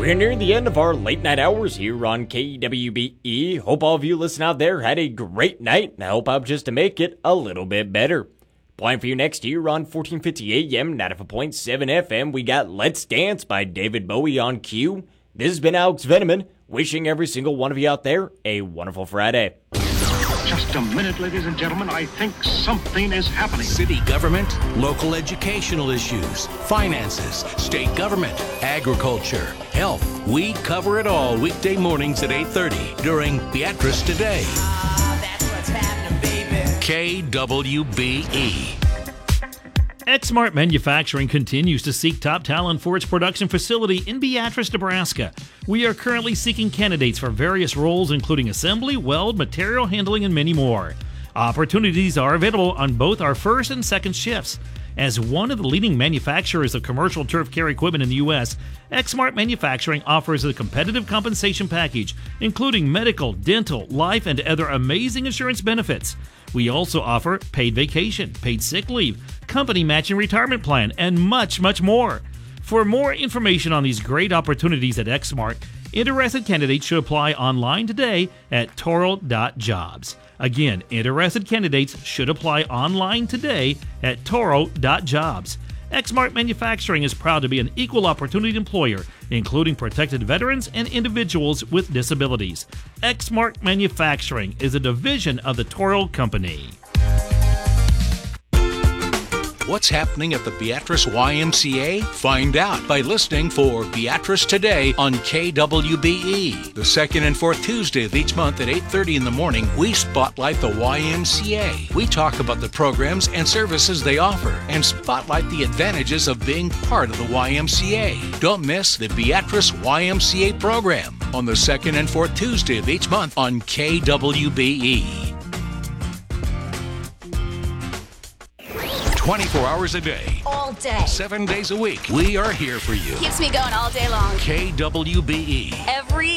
We're nearing the end of our late night hours here on KWBE. Hope all of you listening out there had a great night, and I hope I'm just to make it a little bit better. Playing for you next year on 1450 AM, 95.7 FM, we got Let's Dance by David Bowie on cue. This has been Alex Veneman, wishing every single one of you out there a wonderful Friday. Just a minute, ladies and gentlemen. I think something is happening. City government, local educational issues, finances, state government, agriculture, health. We cover it all weekday mornings at 8:30 during Beatrice Today. That's what's happening, baby. KWBE. Exmart Manufacturing continues to seek top talent for its production facility in Beatrice, Nebraska. We are currently seeking candidates for various roles, including assembly, weld, material handling, and many more. Opportunities are available on both our first and second shifts. As one of the leading manufacturers of commercial turf care equipment in the U.S., Exmart Manufacturing offers a competitive compensation package, including medical, dental, life, and other amazing insurance benefits. We also offer paid vacation, paid sick leave, company matching retirement plan, and much, much more. For more information on these great opportunities at Exmart, interested candidates should apply online today at toro.jobs. Again, interested candidates should apply online today at toro.jobs. Exmart Manufacturing is proud to be an equal opportunity employer, including protected veterans and individuals with disabilities. Exmart Manufacturing is a division of the Toro Company. What's happening at the Beatrice YMCA? Find out by listening for Beatrice Today on KWBE. The second and fourth Tuesday of each month at 8:30 in the morning, we spotlight the YMCA. We talk about the programs and services they offer and spotlight the advantages of being part of the YMCA. Don't miss the Beatrice YMCA program on the second and fourth Tuesday of each month on KWBE. 24 hours a day. All day. 7 days a week. We are here for you. Keeps me going all day long. KWBE. Every